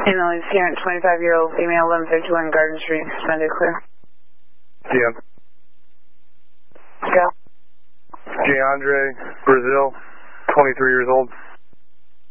Emily's parent, 25-year-old female, 1151 Garden Street, suspended, clear. DM. Go. DeAndre Brazil, 23 years old.